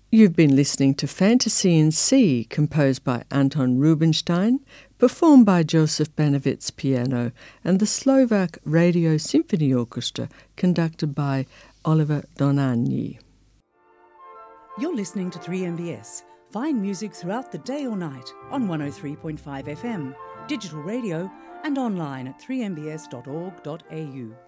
You've been listening to Fantasy in C, composed by Anton Rubinstein, performed by Joseph Banowitz piano, and the Slovak Radio Symphony Orchestra, conducted by Oliver Donaghy. You're listening to 3MBS. Find music throughout the day or night on 103.5 FM, digital radio, and online at 3mbs.org.au.